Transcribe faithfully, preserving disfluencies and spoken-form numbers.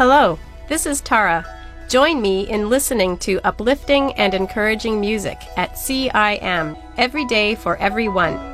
Hello, this is Tara. Join me in listening to uplifting and encouraging music at C I M every day for everyone.